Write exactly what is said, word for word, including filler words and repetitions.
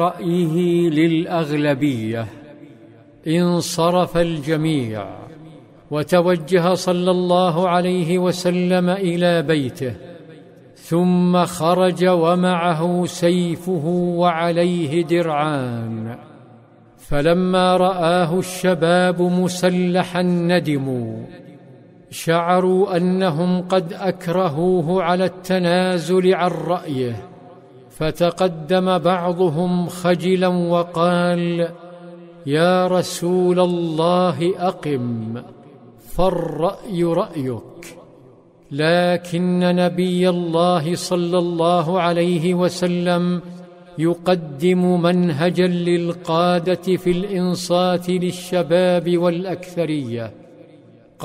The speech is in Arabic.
رأيه للأغلبية انصرف الجميع، وتوجه صلى الله عليه وسلم إلى بيته، ثم خرج ومعه سيفه وعليه درعان. فلما رآه الشباب مسلحا ندموا، شعروا أنهم قد أكرهوه على التنازل عن رأيه، فتقدم بعضهم خجلا وقال: يا رسول الله أقم، فالرأي رأيك. لكن نبي الله صلى الله عليه وسلم يقدم منهجا للقادة في الإنصات للشباب والأكثرية،